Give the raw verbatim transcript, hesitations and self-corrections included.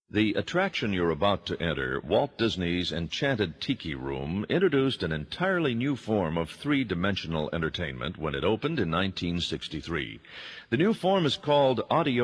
The attraction you're about to enter, Walt Disney's Enchanted Tiki Room, introduced an entirely new form of three-dimensional entertainment when it opened in nineteen sixty-three. The new form is called audio